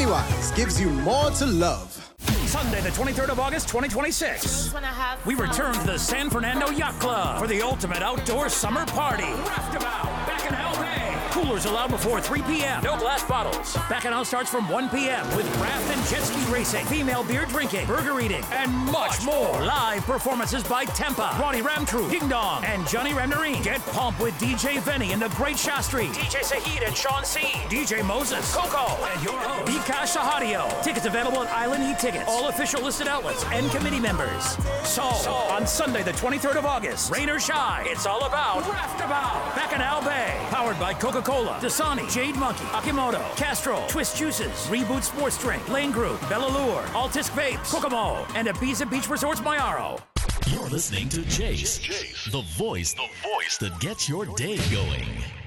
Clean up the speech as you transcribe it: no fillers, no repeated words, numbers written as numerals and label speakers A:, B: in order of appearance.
A: Pennywise gives you more to love.
B: Sunday, the 23rd of August, 2026. We return to the San Fernando Yacht Club for the ultimate outdoor summer party. Raftabout, Bacchanal Bay. Coolers allowed before 3 p.m. No glass bottles. Bacchanal starts from 1 p.m. with raft and jet ski racing, female beer drinking, burger eating, and much more. Live performances by Tempa, Ronnie Ramtrue, Ding Dong, and Johnny Ramnarine. Get pumped with DJ Venny and the Great Shastri, DJ Saheed and Sean C, DJ Moses, Coco, and your host, Vikash Sahadio. Tickets available at Island E-Tickets, all official listed outlets, and committee members. So, on Sunday, the 23rd of August, rain or shine, it's all about Raftabout, Bacchanal Bay. Powered by Coca-Cola, Dasani, Jade Monkey, Akimoto, Castrol, Twist Juices, Reboot Sports Drink, Lane Group, Bellalure, Altisk Vapes, Kokomo, and Ibiza Beach Resorts Mayaro.
C: You're listening to Jace, the voice that gets your day going.